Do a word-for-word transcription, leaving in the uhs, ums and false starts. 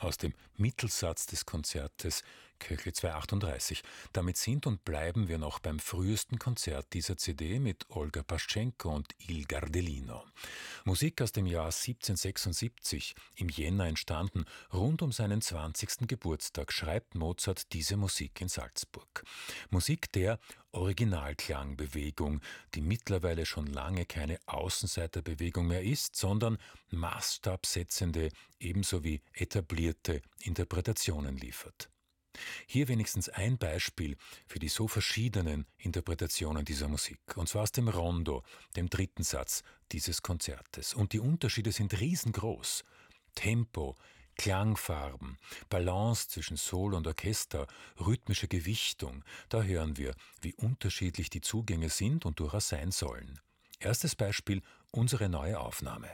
aus dem Mittelsatz des Konzertes Köchel zweihundertachtunddreißig. Damit sind und bleiben wir noch beim frühesten Konzert dieser C D mit Olga Paschenko und Il Gardelino. Musik aus dem Jahr siebzehnhundertsechsundsiebzig, im Jänner entstanden, rund um seinen zwanzigsten Geburtstag, schreibt Mozart diese Musik in Salzburg. Musik der Originalklangbewegung, die mittlerweile schon lange keine Außenseiterbewegung mehr ist, sondern maßstabsetzende, ebenso wie etablierte Interpretationen liefert. Hier wenigstens ein Beispiel für die so verschiedenen Interpretationen dieser Musik, und zwar aus dem Rondo, dem dritten Satz dieses Konzertes. Und die Unterschiede sind riesengroß. Tempo, Klangfarben, Balance zwischen Sol und Orchester, rhythmische Gewichtung, da hören wir, wie unterschiedlich die Zugänge sind und durchaus sein sollen. Erstes Beispiel, unsere neue Aufnahme.